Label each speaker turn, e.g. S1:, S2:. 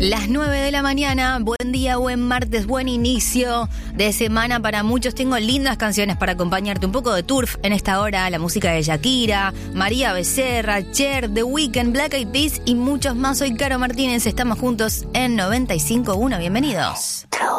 S1: Las 9 de la mañana, buen día, buen martes, buen inicio de semana para muchos. Tengo lindas canciones para acompañarte, un poco de turf en esta hora, la música de Shakira, María Becerra, Cher, The Weeknd, Black Eyed Peas y muchos más. Soy Caro Martínez, estamos juntos en 95.1, bienvenidos.